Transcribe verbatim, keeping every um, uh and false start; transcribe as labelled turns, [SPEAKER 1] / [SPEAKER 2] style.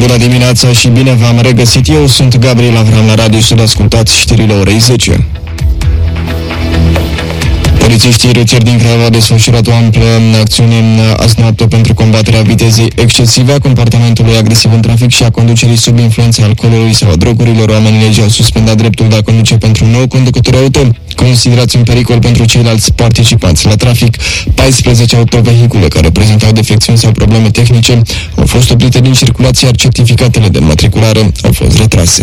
[SPEAKER 1] Bună dimineața și bine v-am regăsit. Eu sunt Gabriel Avram la radio și ascultați știrile orei zece. Polițiștii rutieri din Craiova au desfășurat o amplă acțiune azi noapte pentru combaterea vitezei excesive, a comportamentului agresiv în trafic și a conducerii sub influența alcoolului sau a drogurilor. Oamenii legii au suspendat dreptul de a conduce pentru nou conducători auto considerați un pericol pentru ceilalți participanți la trafic. paisprezece autovehicule care prezentau defecțiuni sau probleme tehnice au fost oprite din circulație, iar certificatele de matriculare au fost retrase.